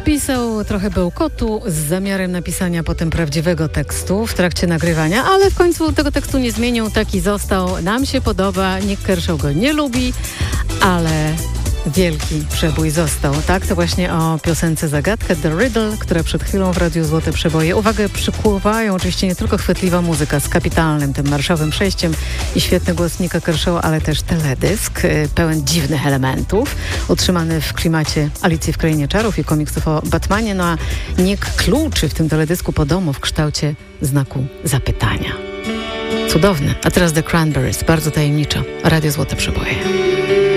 Spisał trochę bełkotu z zamiarem napisania potem prawdziwego tekstu w trakcie nagrywania, ale w końcu tego tekstu nie zmienił, taki został. Nam się podoba, Nick Kershaw go nie lubi, ale wielki przebój został. Tak, to właśnie o piosence Zagadkę, The Riddle, która przed chwilą w Radiu Złote Przeboje. Uwagę przykuwają oczywiście nie tylko chwytliwa muzyka z kapitalnym tym marszowym przejściem i świetny głos Nicka Kershawa, ale też teledysk pełen dziwnych elementów, utrzymany w klimacie Alicji w Krainie Czarów i komiksów o Batmanie. No a Nick kluczy w tym teledysku po domu w kształcie znaku zapytania. Cudowne. A teraz The Cranberries, bardzo tajemniczo. Radio Złote Przeboje.